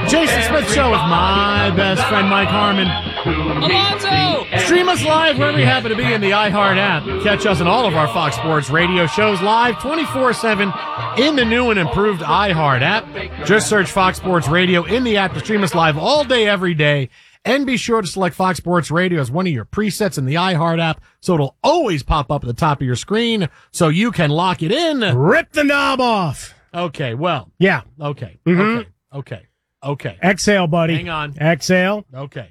Jason Smith Show with my best friend Mike Harmon. Alonzo! Stream us live wherever you happen to be in the iHeart app. Catch us on all of our Fox Sports radio shows live 24/7 in the new and improved iHeart app. Just search Fox Sports Radio in the app to stream us live all day, every day. And be sure to select Fox Sports Radio as one of your presets in the iHeart app so it'll always pop up at the top of your screen so you can lock it in. Rip the knob off. Okay, well. Yeah. Okay. Mhm. Okay. Exhale, buddy. Hang on. Exhale. Okay.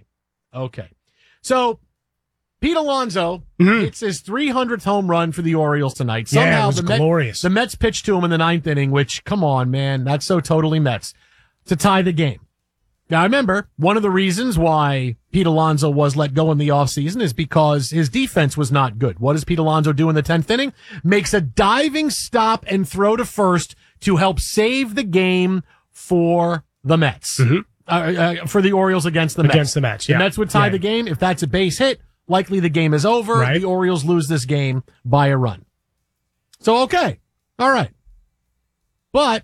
So, Pete Alonso hits his 300th home run for the Orioles tonight. Somehow it was glorious. The Mets pitched to him in the ninth inning, which, come on, man, that's so totally Mets, to tie the game. Now, remember, one of the reasons why Pete Alonso was let go in the offseason is because his defense was not good. What does Pete Alonso do in the 10th inning? Makes a diving stop and throw to first to help save the game for the Mets. For the Orioles against the Mets. Against the Mets, yeah. The Mets would tie the game. If that's a base hit, likely the game is over. Right. The Orioles lose this game by a run. So, okay. All right. But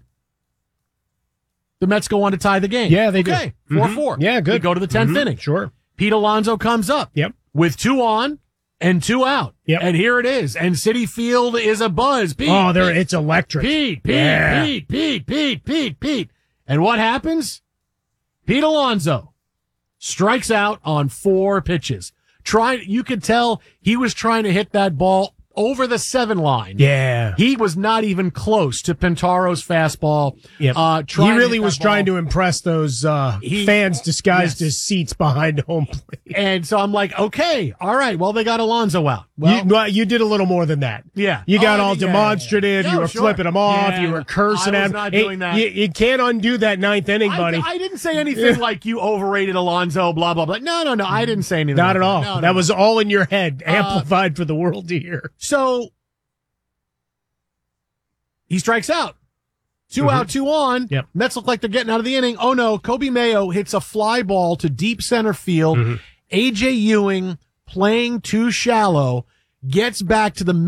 the Mets go on to tie the game. Yeah, they do. Okay. 4-4. Yeah, good. We go to the 10th inning. Sure. Pete Alonso comes up. Yep. With 2 on and 2 out. Yep. And here it is. And Citi Field is a buzz. Pete, It's electric. Pete. Yeah. Pete. And what happens? Pete Alonso strikes out on 4 pitches. You could tell he was trying to hit that ball over the 7 line. Yeah. He was not even close to Pintaro's fastball. Yep. He really was trying to impress those fans disguised as seats behind home plate. And so I'm like, okay, all right, well, they got Alonso out. Well, you did a little more than that. Yeah. You got all demonstrative. Yeah. You were flipping them off. Yeah. You were cursing I at was him. not doing that. You can't undo that 9th inning, buddy. I didn't say anything like you overrated Alonso, blah, blah, blah. No. I didn't say anything. Not like at all. No. That was all in your head, amplified for the world to hear. So he strikes out. 2 out, 2 on. Yep. Mets look like they're getting out of the inning. Oh, no. Kobe Mayo hits a fly ball to deep center field. A.J. Ewing, playing too shallow, gets back to the